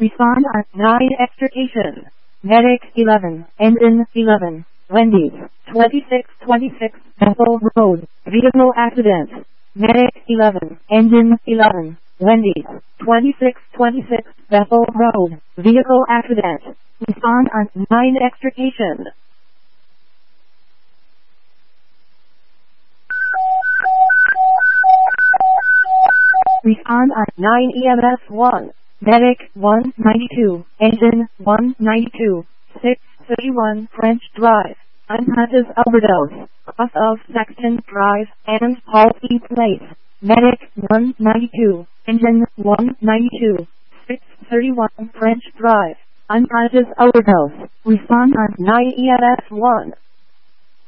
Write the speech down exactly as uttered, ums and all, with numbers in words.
Respond on nine extrication. Medic eleven, Engine eleven, Wendy's, twenty-six twenty-six, Bethel Road, vehicle accident. Medic eleven, Engine eleven, Wendy's, twenty-six twenty-six, Bethel Road, vehicle accident. Respond on nine extrication. Respond on nine E M S one. Medic one ninety-two, Engine one ninety-two, six thirty-one French Drive, unconscious overdose, off of Sexton Drive and Halsey Place. Medic one ninety-two, Engine one ninety-two, six thirty-one French Drive, unconscious overdose. Respond on nine E M S one.